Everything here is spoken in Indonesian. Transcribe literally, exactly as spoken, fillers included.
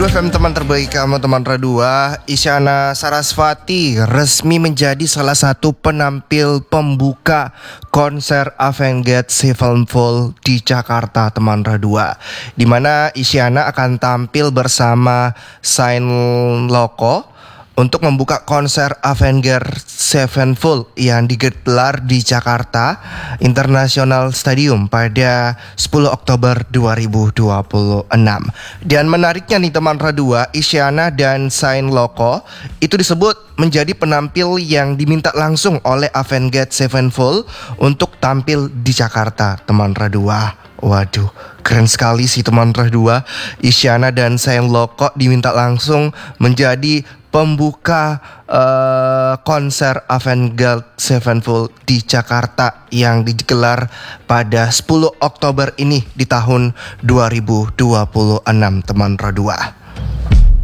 Radua F M, teman terbaik kamu, teman Radua. Isyana Sarasvati resmi menjadi salah satu penampil pembuka konser Avenged Sevenfold di Jakarta, teman Radua, di mana Isyana akan tampil bersama Sain Loko untuk membuka konser Avenged Sevenfold yang digelar di Jakarta International Stadium pada sepuluh Oktober dua ribu dua puluh enam. Dan menariknya nih teman Radua, Isyana dan Sain Loko itu disebut menjadi penampil yang diminta langsung oleh Avenged Sevenfold untuk tampil di Jakarta, teman Radua. Waduh, keren sekali sih teman Radua. Isyana dan Sain Loko diminta langsung menjadi pembuka uh, konser Avenged Sevenfold di Jakarta yang digelar pada sepuluh Oktober ini di tahun dua ribu dua puluh enam, teman Radua.